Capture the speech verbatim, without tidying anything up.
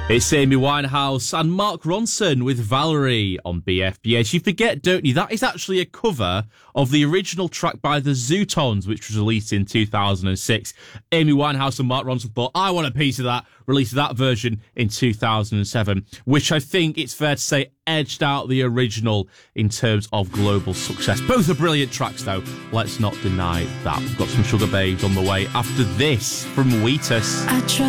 It's Amy Winehouse and Mark Ronson with Valerie on B F B S. You forget, don't you, that is actually a cover of the original track by the Zootons, which was released in two thousand six. Amy Winehouse and Mark Ronson thought, I want a piece of that, released that version in two thousand seven, which I think it's fair to say edged out the original in terms of global success. Both are brilliant tracks, though. Let's not deny that. We've got some Sugar Babes on the way after this from Wheatus. I try